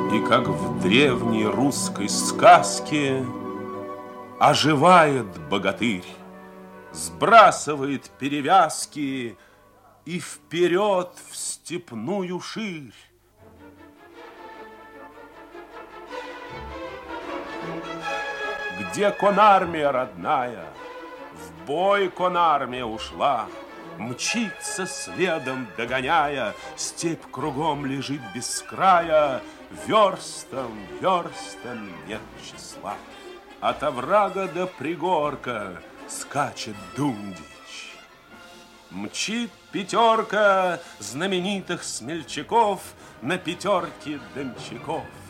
И как в древней русской сказке оживает богатырь, сбрасывает перевязки и вперед в степную ширь. Где конармия родная? В бой конармия ушла, мчится следом, догоняя, степь кругом лежит без края, верстам нет числа. От оврага до пригорка скачет Дундич. Мчит пятерка знаменитых смельчаков на пятерке дончаков.